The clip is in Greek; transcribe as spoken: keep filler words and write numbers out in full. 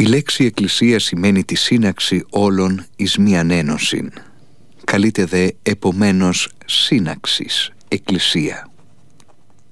λέξη εκκλησία σημαίνει τη σύναξη όλων εις μίαν ένωσιν. Καλείται δε επομένως σύναξης εκκλησία.